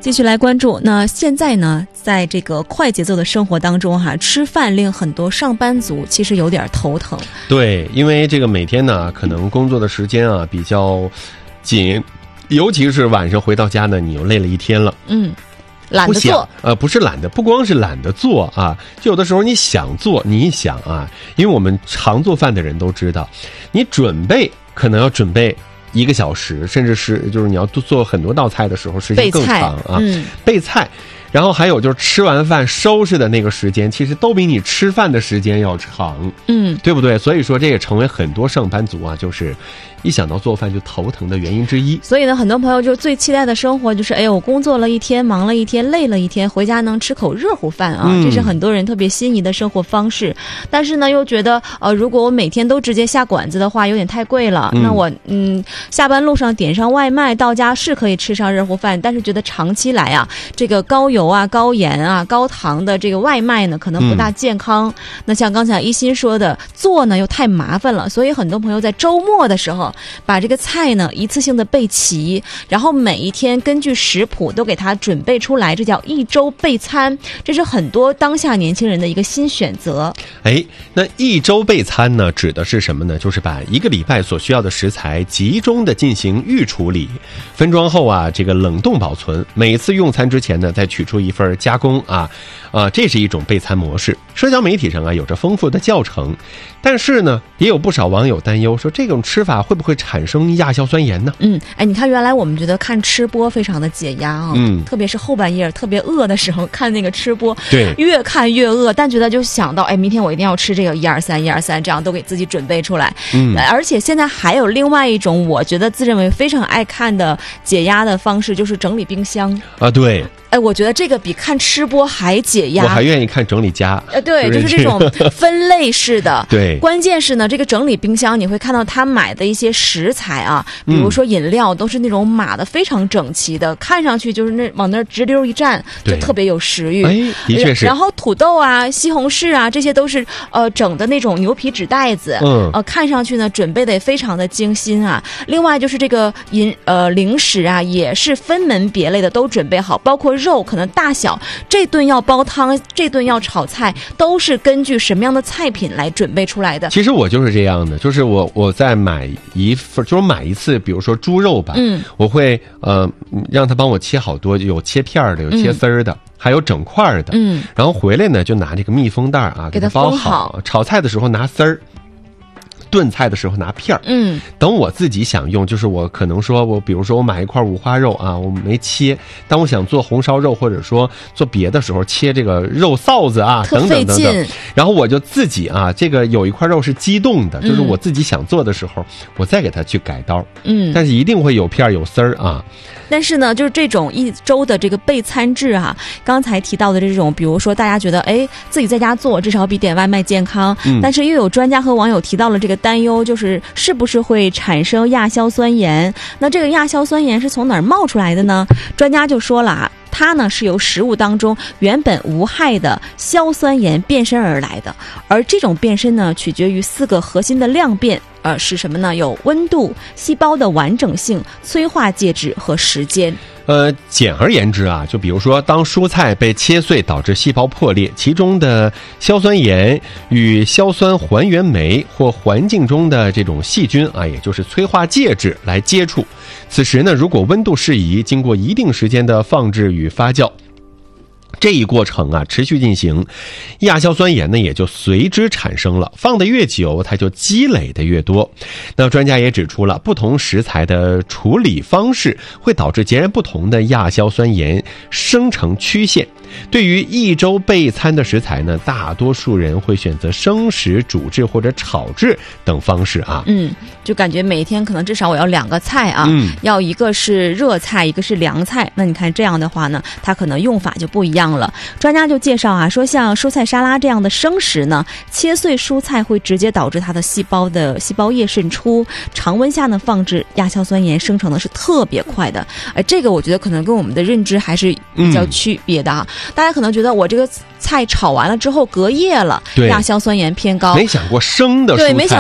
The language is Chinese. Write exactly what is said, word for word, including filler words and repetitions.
继续来关注，那现在呢，在这个快节奏的生活当中哈、啊，吃饭令很多上班族其实有点头疼。 对，因为这个每天呢，可能工作的时间啊比较紧，尤其是晚上回到家呢，你又累了一天了。 嗯。懒得做， 呃，不是懒得，不光是懒得做啊，就有的时候你想做，你一想啊，因为我们常做饭的人都知道，你准备可能要准备一个小时，甚至是就是你要做很多道菜的时候，时间更长啊。 嗯， 备菜，然后还有就是吃完饭收拾的那个时间，其实都比你吃饭的时间要长。 嗯， 对不对？所以说这也成为很多上班族啊，就是一想到做饭就头疼的原因之一。 所以呢，很多朋友就最期待的生活就是，哎，我工作了一天，忙了一天，累了一天，回家能吃口热乎饭啊，嗯、这是很多人特别心仪的生活方式。但是呢，又觉得，呃，如果我每天都直接下馆子的话，有点太贵了。嗯、那我嗯，下班路上点上外卖，到家是可以吃上热乎饭，但是觉得长期来啊，这个高油啊、高盐啊、高糖的这个外卖呢，可能不大健康。嗯、那像刚才一心说的，做呢又太麻烦了，所以很多朋友在周末的时候，把这个菜呢一次性的备齐，然后每一天根据食谱都给它准备出来，这叫一周备餐，这是很多当下年轻人的一个新选择。 哎，那一周备餐呢，指的是什么呢？就是把一个礼拜所需要的食材集中的进行预处理，分装后啊，这个冷冻保存，每次用餐之前呢，再取出一份加工啊，啊，这是一种备餐模式。社交媒体上啊，有着丰富的教程，但是呢，也有不少网友担忧说，这种吃法会不会产生亚硝酸盐呢？ 嗯，哎，你看，原来我们觉得看吃播非常的解压啊、哦， 嗯， 特别是后半夜特别饿的时候看那个吃播， 对， 越看越饿，但觉得就想到，哎，明天我一定要吃这个一二三一二三，这样都给自己准备出来。嗯，而且现在还有另外一种，我觉得自认为非常爱看的解压的方式，就是整理冰箱啊，对。 哎，我觉得这个比看吃播还解压。 我还愿意看整理家。 呃，对，就是这种分类式的。 对， 关键是呢，这个整理冰箱你会看到他买的一些食材啊，比如说饮料，都是那种码的非常整齐的，看上去就是那往那儿直溜一站，就特别有食欲。 哎，的确是。 然后土豆啊、西红柿啊，这些都是呃整的那种牛皮纸袋子，嗯，呃，看上去呢准备的也非常的精心啊。另外就是这个饮呃零食啊，也是分门别类的都准备好，包括肉可能大小，这顿要煲汤，这顿要炒菜，都是根据什么样的菜品来准备出来的。 其实我就是这样的，就是我我在买一份，就是买一次，比如说猪肉吧，嗯，我会呃让他帮我切好多，有切片的，有切丝儿的。嗯，还有整块的，嗯，然后回来呢就拿这个密封袋啊给它包好，炒菜的时候拿丝儿，炖菜的时候拿片儿，嗯，等我自己想用，就是我可能说我比如说我买一块五花肉啊，我没切，当我想做红烧肉或者说做别的时候，切这个肉臊子啊等等等等，然后我就自己啊，这个有一块肉是机动的，就是我自己想做的时候，嗯、我再给它去改刀，嗯，但是一定会有片有丝儿啊。 但是呢，就是这种一周的这个备餐制啊，刚才提到的这种，比如说大家觉得，哎，自己在家做至少比点外卖健康，嗯，但是又有专家和网友提到了这个担忧，就是是不是会产生亚硝酸盐？那这个亚硝酸盐是从哪儿冒出来的呢？专家就说了啊，它呢是由食物当中原本无害的硝酸盐变身而来的，而这种变身呢，取决于四个核心的量变。呃，是什么呢？有温度、细胞的完整性、催化介质和时间。 呃，简而言之啊，就比如说，当蔬菜被切碎导致细胞破裂，其中的硝酸盐与硝酸还原酶或环境中的这种细菌啊，也就是催化介质来接触。此时呢，如果温度适宜，经过一定时间的放置与发酵，这一过程啊持续进行，亚硝酸盐呢也就随之产生了。放得越久，它就积累的越多。那专家也指出了，不同食材的处理方式会导致截然不同的亚硝酸盐生成曲线。对于一周备餐的食材呢，大多数人会选择生食、煮制或者炒制等方式啊。 嗯，就感觉每天可能至少我要两个菜啊，嗯，要一个是热菜，一个是凉菜。那你看这样的话呢，它可能用法就不一样了。专家就介绍啊，说像蔬菜沙拉这样的生食呢，切碎蔬菜会直接导致它的细胞的细胞液渗出，常温下呢放置，亚硝酸盐生成的是特别快的。呃，这个我觉得可能跟我们的认知还是比较区别的啊。嗯，大家可能觉得我这个菜炒完了之后隔夜了，亚硝酸盐偏高， 没想过生的蔬菜， 对，没想